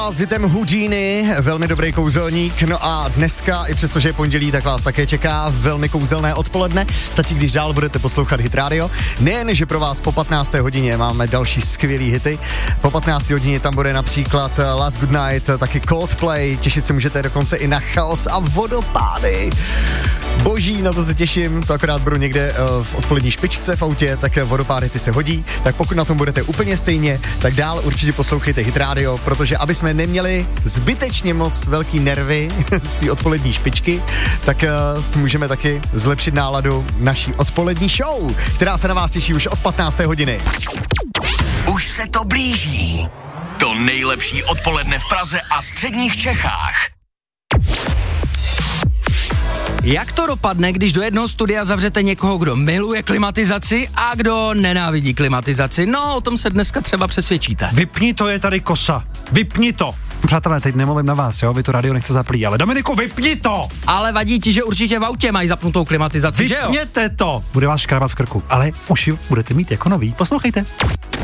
S hitem Houdini, velmi dobrý kouzelník, no a dneska, i přestože je pondělí, tak vás také čeká velmi kouzelné odpoledne, stačí, když dál budete poslouchat Hit Radio. Nejen, že pro vás po 15. hodině máme další skvělý hity, po 15. hodině tam bude například Last Good Night, taky Coldplay, těšit se můžete dokonce i na chaos a vodopády. Boží, na to se těším, to akorát budu někde v odpolední špičce v autě, tak vodopády ty se hodí, tak pokud na tom budete úplně stejně, tak dál určitě poslouchejte Hit Radio, protože aby jsme neměli zbytečně moc velký nervy z té odpolední špičky, tak si můžeme taky zlepšit náladu naší odpolední show, která se na vás těší už od 15. hodiny. Už se to blíží. To nejlepší odpoledne v Praze a středních Čechách. Jak to dopadne, když do jednoho studia zavřete někoho, kdo miluje klimatizaci a kdo nenávidí klimatizaci? No, o tom se dneska třeba přesvědčíte. Vypni to, je tady kosa. Vypni to. Přátelé, teď nemluvím na vás, jo, vy to radio nechte zaplý, ale Dominiku, vypni to! Ale vadí ti, že určitě v autě mají zapnutou klimatizaci, že jo? Vypněte to! Bude vás škrábat v krku, ale už ji budete mít jako nový, poslouchejte.